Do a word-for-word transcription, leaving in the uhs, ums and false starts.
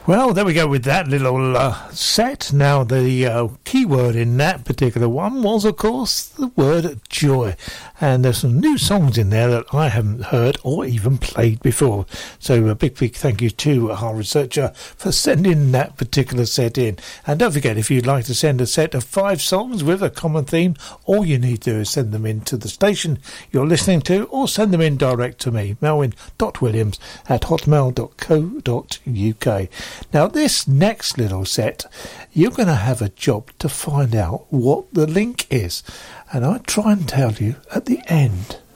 Well, there we go with that little uh, set. Now, the uh, key word in that particular one was, of course, the word joy. And there's some new songs in there that I haven't heard or even played before. So a big, big thank you to our researcher for sending that particular set in. And don't forget, if you'd like to send a set of five songs with a common theme, all you need to do is send them in to the station you're listening to, or send them in direct to me, melwyn dot williams at hotmail dot co dot uk. Now, this next little set, you're going to have a job to find out what the link is. And I'll try and tell you at the end.